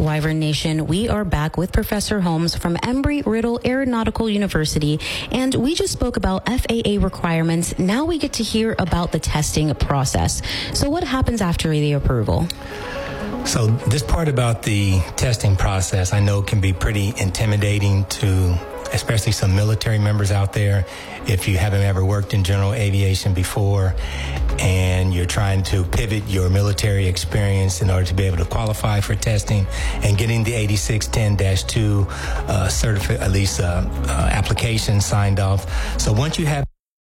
Wyvern Nation, we are back with Professor Holmes from Embry-Riddle Aeronautical University, and we just spoke about FAA requirements. Now we get to hear about the testing process. So what happens after the approval? So this part about the testing process, I know can be pretty intimidating to especially some military members out there. If you haven't ever worked in general aviation before and you're trying to pivot your military experience in order to be able to qualify for testing and getting the 8610-2 application signed off. So once you have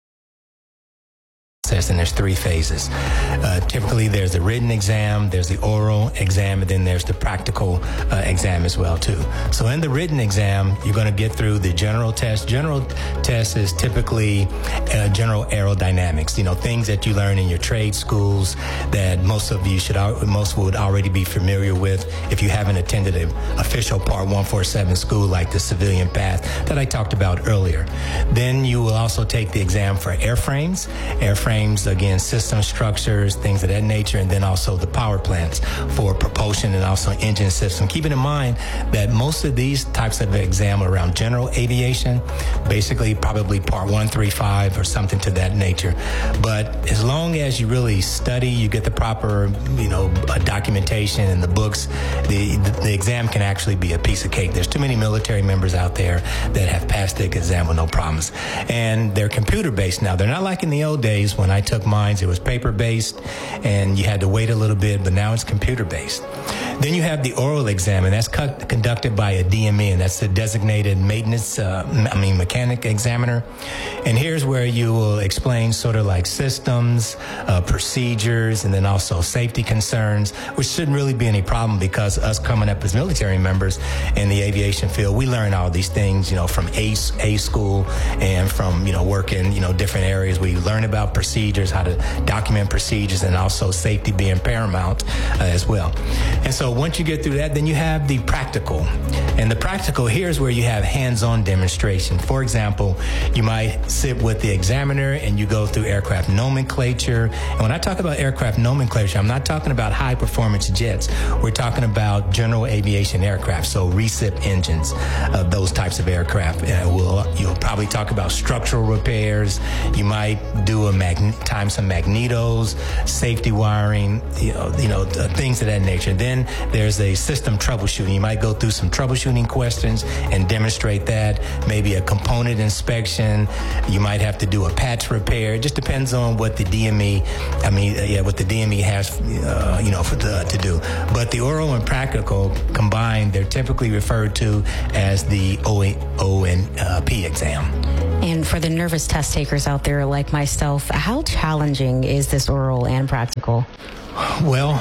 and there's three phases. Typically, there's the written exam, there's the oral exam, and then there's the practical exam as well, too. So in the written exam, you're going to get through the general test. General test is typically general aerodynamics, things that you learn in your trade schools that most would already be familiar with if you haven't attended an official Part 147 school like the civilian path that I talked about earlier. Then you will also take the exam for airframes. Again, system structures, things of that nature, and then also the power plants for propulsion and also engine system. Keeping in mind that most of these types of exam are around general aviation, basically probably Part 135 or something to that nature. But as long as you really study, you get the proper, documentation and the books, the exam can actually be a piece of cake. There's too many military members out there that have passed the exam with no problems. And they're computer-based now. They're not like in the old days when I took mine, it was paper-based, and you had to wait a little bit, but now it's computer-based. Then you have the oral exam, and that's conducted by a DME, and that's the designated mechanic examiner. And here's where you will explain sort of like systems, procedures, and then also safety concerns, which shouldn't really be any problem because us coming up as military members in the aviation field, we learn all these things, from A school and from, working, different areas. We learn about procedures, how to document procedures, and also safety being paramount as well. And so once you get through that, then you have the practical. And the practical, here's where you have hands-on demonstration. For example, you might sit with the examiner and you go through aircraft nomenclature. And when I talk about aircraft nomenclature, I'm not talking about high-performance jets. We're talking about general aviation aircraft, so recip engines, those types of aircraft. You'll probably talk about structural repairs. You might do time some magnetos, safety wiring, things of that nature. Then there's a system troubleshooting. You might go through some troubleshooting questions and demonstrate that. Maybe a component inspection. You might have to do a patch repair. It just depends on what the DME, what the DME has, to do. But the oral and practical combined, they're typically referred to as the ONP exam. And for the nervous test takers out there like myself, how challenging is this oral and practical? Well,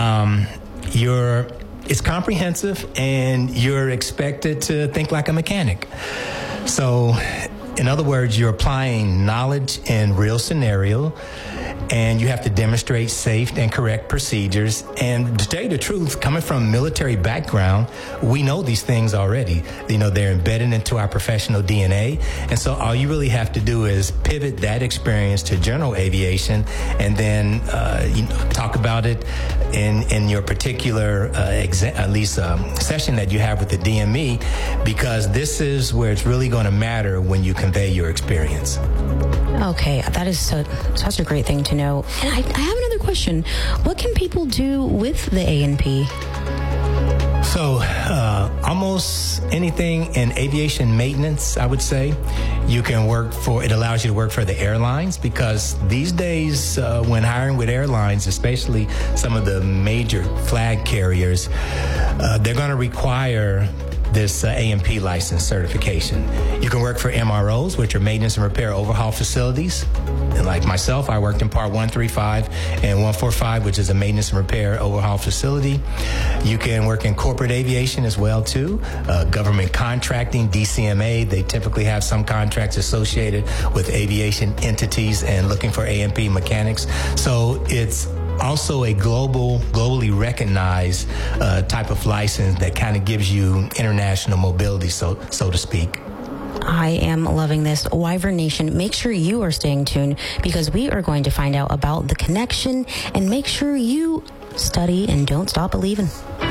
it's comprehensive, and you're expected to think like a mechanic. So, in other words, you're applying knowledge in real scenario, and you have to demonstrate safe and correct procedures. And to tell you the truth, coming from a military background, we know these things already. They're embedded into our professional DNA. And so all you really have to do is pivot that experience to general aviation and then talk about it in your particular session that you have with the DME, because this is where it's really going to matter when you convey your experience. Okay, that is such a great thing to know. And I have another question. What can people do with the A&P? So almost anything in aviation maintenance, I would say, it allows you to work for the airlines, because these days when hiring with airlines, especially some of the major flag carriers, they're going to require this A&P license certification. You can work for MROs, which are maintenance and repair overhaul facilities. And like myself, I worked in Part 135 and 145, which is a maintenance and repair overhaul facility. You can work in corporate aviation as well, too. Government contracting, DCMA, they typically have some contracts associated with aviation entities and looking for A&P mechanics. So it's also a globally recognized type of license that kind of gives you international mobility, so to speak. I am loving this. Wyvern Nation, make sure you are staying tuned, because we are going to find out about the connection, and make sure you study and don't stop believing.